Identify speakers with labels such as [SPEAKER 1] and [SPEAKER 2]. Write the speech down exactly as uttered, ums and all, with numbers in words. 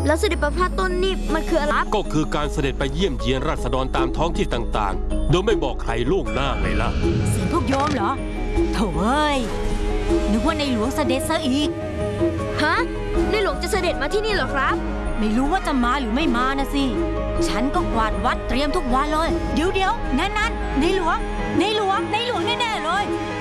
[SPEAKER 1] แล้วเสด็จประพาสต้นนี่มันคืออะไร
[SPEAKER 2] ก็คือการเสด็จไปเยี่ยมเยียนราษฎรตามท้องที่ต่างๆโดยไม่บอกใครล่วงหน้าไงล่ะ
[SPEAKER 3] เสียงพวกโยมเหรอโถ่เอ้ยนึกว่าในหลวงเสด็จซะอีก
[SPEAKER 1] ฮะในหลวงจะเสด็จมาที่นี่เหรอครับ
[SPEAKER 3] ไม่รู้ว่าจะมาหรือไม่มานะสิฉันก็กวาดวัดเตรียมทุกวันเลยเดี๋ยวเดี๋ยวนั่นนั่นในหลวงในหลวงในหลวงแน่ๆเลย